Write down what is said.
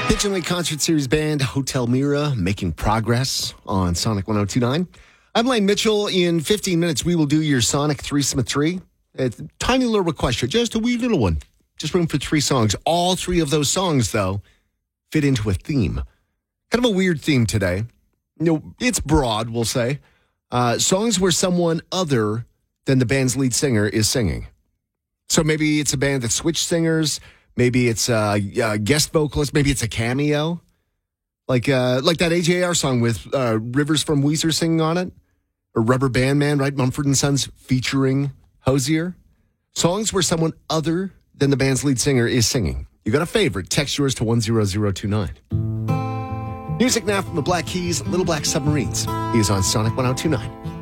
Pigeon Lake Concert Series band Hotel Mira making progress on Sonic 1029. I'm Lane Mitchell. In 15 minutes, we will do your Sonic threesome of three. A tiny little request here, just a wee little one. Just room for 3 songs. All 3 of those songs, though, fit into a theme. Kind of a weird theme today. It's broad, we'll say. Songs where someone other than the band's lead singer is singing. So maybe it's a band that switched singers. Maybe it's a guest vocalist. Maybe it's a cameo. Like that AJR song with Rivers from Weezer singing on it. Or Rubber Band Man, right? Mumford & Sons featuring Hozier. Songs where someone other than the band's lead singer is singing. You got a favorite? Text yours to 10029. Music now from the Black Keys, Little Black Submarines. He is on Sonic 1029.